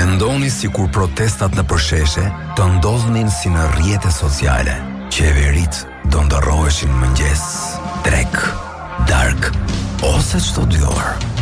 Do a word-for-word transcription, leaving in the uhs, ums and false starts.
Mendoni si kur protestat në përsheshe të ndodhnin si në rrjete sociale. Qeverit do ndërroheshin mëngjes, drek, dark ose çdo dy orë.